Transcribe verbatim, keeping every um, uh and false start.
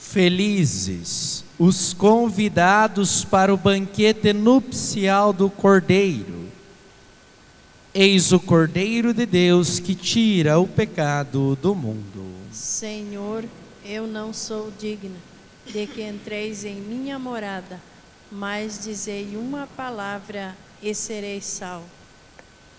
Felizes os convidados para o banquete nupcial do Cordeiro. Eis o Cordeiro de Deus que tira o pecado do mundo. Senhor, eu não sou digna de que entreis em minha morada, mas dizei uma palavra e serei salvo.